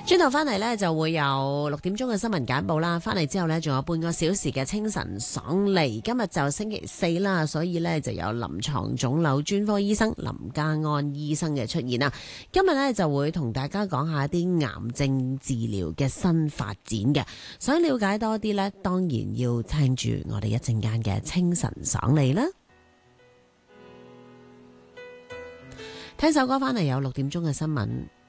轉頭翻嚟呢，就會有6點鐘嘅新聞簡報啦，翻嚟之後呢，仲有半個小時嘅清晨爽利。今日就星期四啦，所以呢，就有臨床腫瘤專科醫生林家安醫生嘅出現啦。今日呢，就會同大家講下一啲癌症治療嘅新發展嘅，想了解多啲呢，當然要聽住我哋一陣間嘅清晨爽利啦。聽首歌翻嚟有6點鐘嘅新聞。